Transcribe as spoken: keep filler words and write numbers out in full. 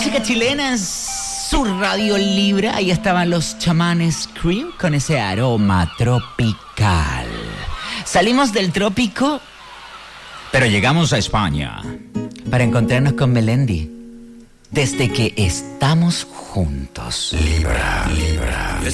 música chilena en su radio Libra. Ahí estaban los Chamanes Cream con ese aroma tropical. Salimos del trópico, pero llegamos a España para encontrarnos con Melendi. Desde que estamos juntos. Libra, Libra.